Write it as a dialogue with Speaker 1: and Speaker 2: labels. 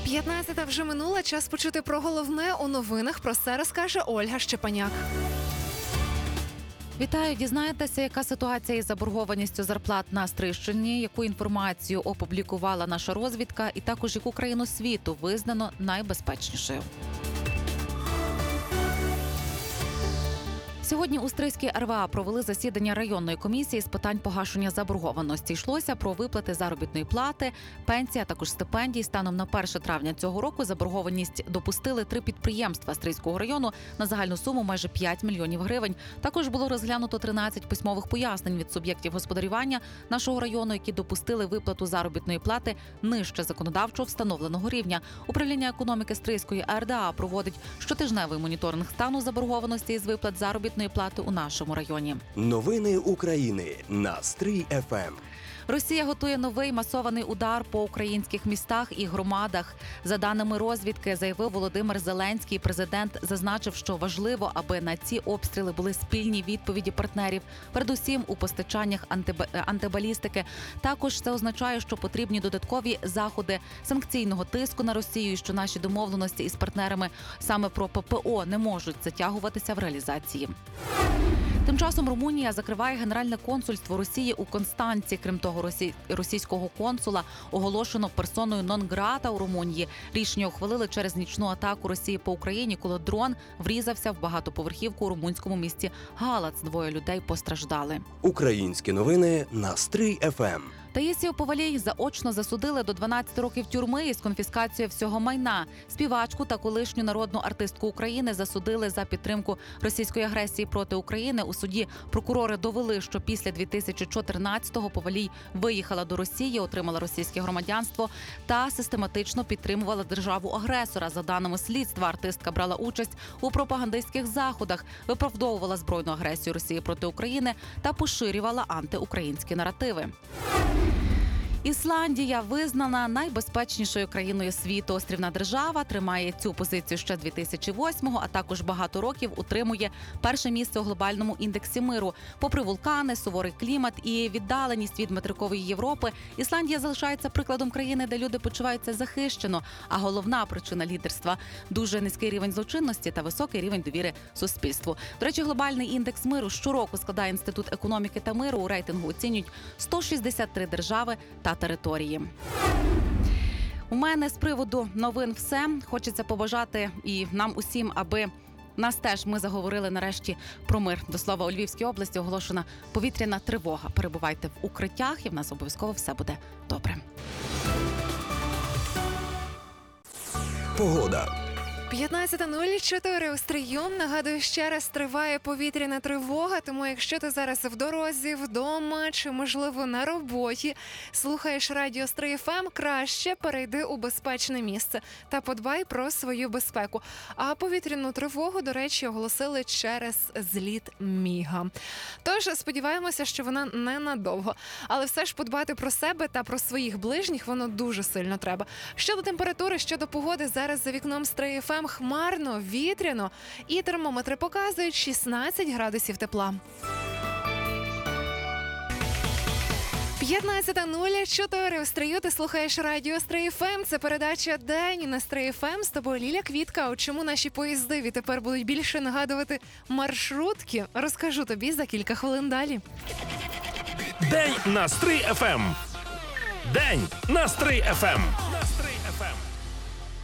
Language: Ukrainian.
Speaker 1: 15 вже минула, час почути про головне у новинах. Про це розкаже Ольга Щепаняк.
Speaker 2: Вітаю! Дізнаєтеся, яка ситуація із заборгованістю зарплат на Стрийщині, яку інформацію опублікувала наша розвідка, і також яку країну світу визнано найбезпечнішою. Сьогодні у Стрийській РВА провели засідання районної комісії з питань погашення заборгованості. Йшлося про виплати заробітної плати, пенсії, а також стипендій. Станом на 1 травня цього року заборгованість допустили 3 підприємства Стрийського району на загальну суму майже 5 мільйонів гривень. Також було розглянуто 13 письмових пояснень від суб'єктів господарювання нашого району, які допустили виплату заробітної плати нижче законодавчо встановленого рівня. Управління економіки Стрийської РДА проводить щотижневий моніторинг стану заборгованості із виплат заробітної плати у нашому районі.
Speaker 3: Новини України на Стрий ФМ.
Speaker 2: Росія готує новий масований удар по українських містах і громадах. За даними розвідки, заявив Володимир Зеленський, президент зазначив, що важливо, аби на ці обстріли були спільні відповіді партнерів, передусім у постачаннях антибалістики. Також це означає, що потрібні додаткові заходи санкційного тиску на Росію, і що наші домовленості із партнерами саме про ППО не можуть затягуватися в реалізації. Тим часом Румунія закриває генеральне консульство Росії у Констанці. Крім того, російського консула оголошено персоною нон-грата у Румунії. Рішення ухвалили через нічну атаку Росії по Україні, коли дрон врізався в багатоповерхівку у румунському місті Галац. 2 людей постраждали.
Speaker 3: Українські новини на Стрий ФМ.
Speaker 2: Таїсію Повалій заочно засудили до 12 років тюрми із конфіскацією всього майна. Співачку та колишню народну артистку України засудили за підтримку російської агресії проти України. У суді прокурори довели, що після 2014-го Повалій виїхала до Росії, отримала російське громадянство та систематично підтримувала державу-агресора. За даними слідства, артистка брала участь у пропагандистських заходах, виправдовувала збройну агресію Росії проти України та поширювала антиукраїнські наративи. Ісландія визнана найбезпечнішою країною світу. Острівна держава тримає цю позицію ще з 2008-го, а також багато років утримує перше місце у глобальному індексі миру. Попри вулкани, суворий клімат і віддаленість від материкової Європи, Ісландія залишається прикладом країни, де люди почуваються захищено. А головна причина лідерства – дуже низький рівень злочинності та високий рівень довіри суспільству. До речі, глобальний індекс миру щороку складає Інститут економіки та миру. У рейтингу оцінюють 163 держави та території. У мене з приводу новин все. Хочеться побажати і нам усім, аби нас теж ми заговорили нарешті про мир. До слова, у Львівській області оголошена повітряна тривога. Перебувайте в укриттях і в нас обов'язково все буде добре.
Speaker 3: Погода.
Speaker 1: 15:04 у Стрию. Нагадую, ще раз триває повітряна тривога, тому якщо ти зараз в дорозі, вдома чи, можливо, на роботі, слухаєш радіо Стрий ФМ, краще перейди у безпечне місце та подбай про свою безпеку. А повітряну тривогу, до речі, оголосили через зліт Міга. Тож, сподіваємося, що вона ненадовго. Але все ж подбати про себе та про своїх ближніх воно дуже сильно треба. Щодо температури, щодо погоди, зараз за вікном Стрий ФМ хмарно, вітряно і термометри показують 16 градусів тепла. 15:04 у Стрию. Ти слухаєш радіо Стрий ФМ. Це передача «День» на Стрий ФМ. З тобою Ліля Квітка. От чому наші поїзди відтепер будуть більше нагадувати маршрутки, розкажу тобі за кілька хвилин далі.
Speaker 4: День на Стрий ФМ. День на Стрий ФМ.